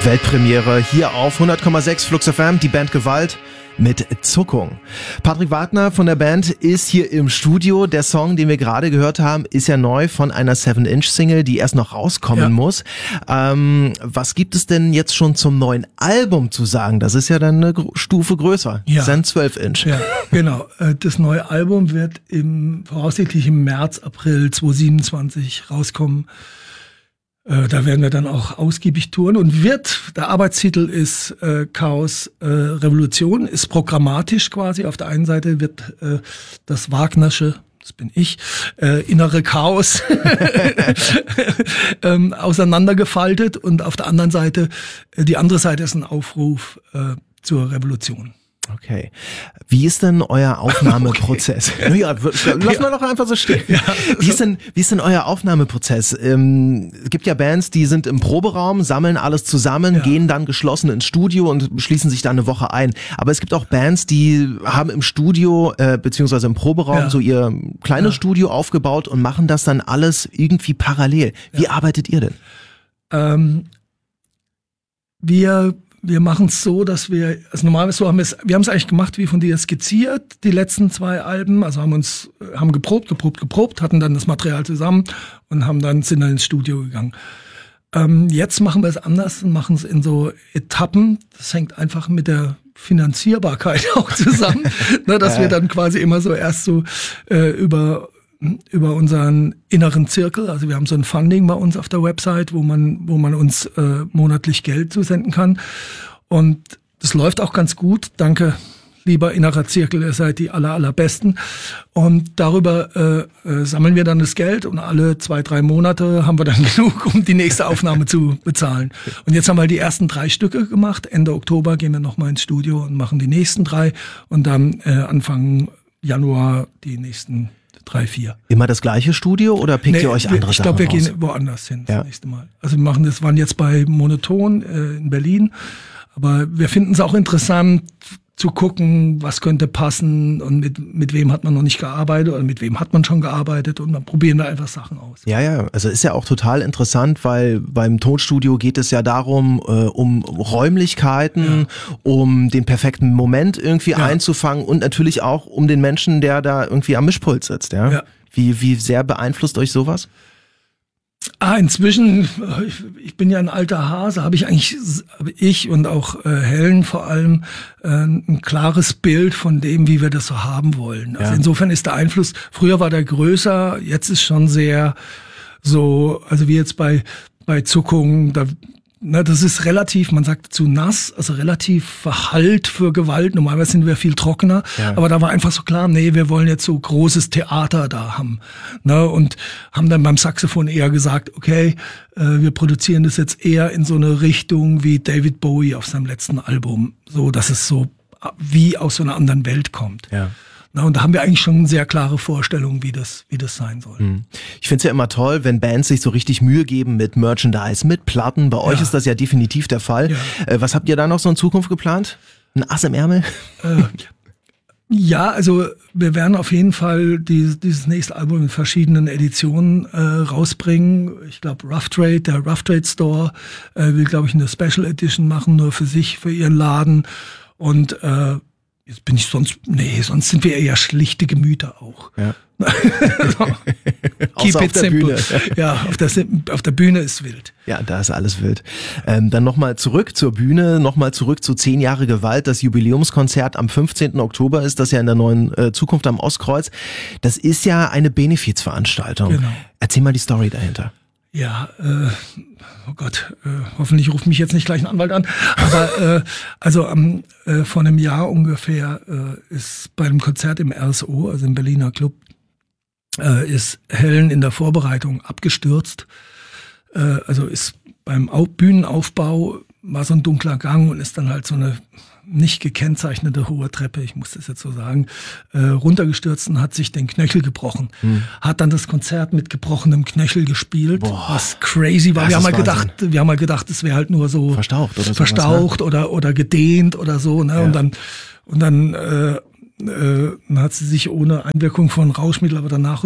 Weltpremiere hier auf 100,6 Flux FM, die Band Gewalt mit Zuckung. Patrick Wagner von der Band ist hier im Studio. Der Song, den wir gerade gehört haben, ist ja neu von einer 7-Inch-Single, die erst noch rauskommen muss. Was gibt es denn jetzt schon zum neuen Album zu sagen? Das ist ja dann eine Stufe größer. Das ist ein 12-Inch. Ja, genau. Das neue Album wird voraussichtlich im März, April 2027 rauskommen. Da werden wir dann auch ausgiebig touren und der Arbeitstitel ist Chaos Revolution, ist programmatisch quasi. Auf der einen Seite wird das Wagnersche, das bin ich, innere Chaos auseinandergefaltet und auf der anderen Seite, die andere Seite ist ein Aufruf zur Revolution. Okay. Wie ist denn euer Aufnahmeprozess? Okay. Ja, lass mal doch einfach so stehen. Ja. Wie ist denn euer Aufnahmeprozess? Es gibt ja Bands, die sind im Proberaum, sammeln alles zusammen, gehen dann geschlossen ins Studio und schließen sich dann eine Woche ein. Aber es gibt auch Bands, die haben im Studio, beziehungsweise im Proberaum so ihr kleines Studio aufgebaut und machen das dann alles irgendwie parallel. Wie arbeitet ihr denn? Wir machen es so, dass also normalerweise so haben wir haben es eigentlich gemacht, wie von dir skizziert, die letzten 2 Alben, also haben geprobt, hatten dann das Material zusammen und sind dann ins Studio gegangen. Jetzt machen wir es anders und machen es in so Etappen. Das hängt einfach mit der Finanzierbarkeit auch zusammen, ne, dass wir dann quasi immer so erst so über unseren inneren Zirkel, also wir haben so ein Funding bei uns auf der Website, wo man uns monatlich Geld zusenden kann und das läuft auch ganz gut, danke lieber innerer Zirkel, ihr seid die allerbesten und darüber sammeln wir dann das Geld und alle 2-3 Monate haben wir dann genug, um die nächste Aufnahme zu bezahlen. Und jetzt haben wir die ersten 3 Stücke gemacht, Ende Oktober gehen wir nochmal ins Studio und machen die nächsten 3 und dann Anfang Januar die nächsten 3, 4. Immer das gleiche Studio oder pickt ihr euch andere Sachen Ich glaube, wir raus? gehen woanders hin das nächste Mal. Also waren jetzt bei Monoton in Berlin, aber wir finden es auch interessant zu gucken, was könnte passen und mit wem hat man noch nicht gearbeitet oder mit wem hat man schon gearbeitet und dann probieren wir einfach Sachen aus. Ja, also ist ja auch total interessant, weil beim Tonstudio geht es ja darum, um Räumlichkeiten, um den perfekten Moment irgendwie einzufangen und natürlich auch um den Menschen, der da irgendwie am Mischpult sitzt. Ja? Wie sehr beeinflusst euch sowas? Inzwischen, ich bin ja ein alter Hase, habe ich und auch Helen vor allem ein klares Bild von dem, wie wir das so haben wollen. Also insofern ist der Einfluss, früher war der größer, jetzt ist schon sehr so, also wie jetzt bei Zuckung, das ist relativ, man sagt zu nass, also relativ verhallt für Gewalt. Normalerweise sind wir viel trockener, aber da war einfach so klar, nee, wir wollen jetzt so großes Theater da haben. Ne, und haben dann beim Saxophon eher gesagt, okay, wir produzieren das jetzt eher in so eine Richtung wie David Bowie auf seinem letzten Album, so dass es so wie aus so einer anderen Welt kommt. Ja. Und da haben wir eigentlich schon eine sehr klare Vorstellung, wie das sein soll. Ich finde es ja immer toll, wenn Bands sich so richtig Mühe geben mit Merchandise, mit Platten. Bei euch ist das ja definitiv der Fall. Ja. Was habt ihr da noch so in Zukunft geplant? Ein Ass im Ärmel? Ja, also wir werden auf jeden Fall dieses nächste Album in verschiedenen Editionen rausbringen. Ich glaube, der Rough Trade Store will, glaube ich, eine Special Edition machen, nur für sich, für ihren Laden. Und jetzt bin ich sonst sind wir eher schlichte Gemüter auch. Ja. Keep it simple. Ja, auf der Bühne ist wild. Ja, da ist alles wild. Dann nochmal zurück zur Bühne, nochmal zurück zu 10 Jahre Gewalt. Das Jubiläumskonzert am 15. Oktober ist das ja in der Neuen Zukunft am Ostkreuz. Das ist ja eine Benefizveranstaltung. Genau. Erzähl mal die Story dahinter. Ja, oh Gott, hoffentlich ruft mich jetzt nicht gleich ein Anwalt an. Aber vor einem Jahr ungefähr ist bei einem Konzert im RSO, also im Berliner Club, ist Helen in der Vorbereitung abgestürzt. Also ist beim Bühnenaufbau war so ein dunkler Gang und ist dann halt so eine nicht gekennzeichnete hohe Treppe, ich muss das jetzt so sagen, runtergestürzt und hat sich den Knöchel gebrochen. Hat dann das Konzert mit gebrochenem Knöchel gespielt, was crazy war. Wir haben mal gedacht, es wäre halt nur so verstaucht oder gedehnt oder so. Ne? Ja. Und dann hat sie sich ohne Einwirkung von Rauschmittel aber danach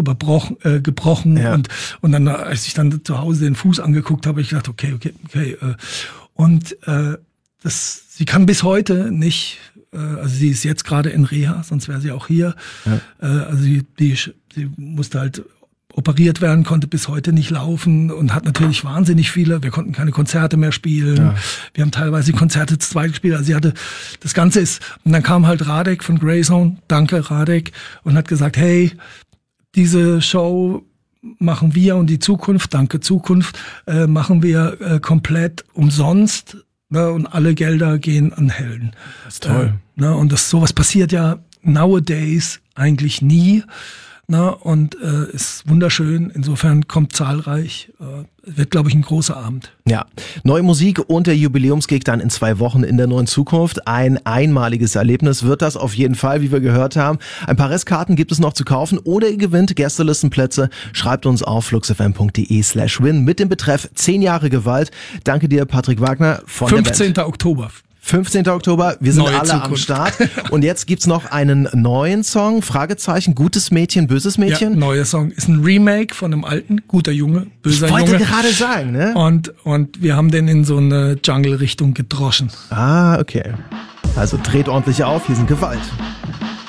gebrochen. Ja. Und dann, als ich dann zu Hause den Fuß angeguckt habe, ich gedacht, okay. Und sie kann bis heute nicht, also sie ist jetzt gerade in Reha, sonst wäre sie auch hier. Ja. Also sie musste halt operiert werden, konnte bis heute nicht laufen und hat natürlich wahnsinnig viele, wir konnten keine Konzerte mehr spielen. Ja. Wir haben teilweise die Konzerte zu zweit gespielt. Also sie hatte, das Ganze ist, und dann kam halt Radek von Greyzone, danke Radek, und hat gesagt, hey, diese Show machen wir und die Zukunft, danke Zukunft, machen wir komplett umsonst, ne, und alle Gelder gehen an Helden. Das ist toll. Ne, und sowas passiert ja nowadays eigentlich nie. Na, und ist wunderschön. Insofern kommt zahlreich. Wird, glaube ich, ein großer Abend. Ja, neue Musik und der Jubiläumsgig dann in 2 Wochen in der Neuen Zukunft. Ein einmaliges Erlebnis wird das auf jeden Fall, wie wir gehört haben. Ein paar Restkarten gibt es noch zu kaufen oder ihr gewinnt Gästelistenplätze. Schreibt uns auf fluxfm.de/win mit dem Betreff 10 Jahre Gewalt. Danke dir, Patrick Wagner von 15. Oktober. 15. Oktober, wir sind Neue alle Zukunft. am Start. Und jetzt gibt's noch einen neuen Song, Fragezeichen, Gutes Mädchen, Böses Mädchen. Ja, neuer Song. Ist ein Remake von einem alten, Guter Junge, böser Junge. Ich wollte gerade sagen, ne? Und wir haben den in so eine Jungle-Richtung gedroschen. Ah, okay. Also dreht ordentlich auf, hier sind Gewalt.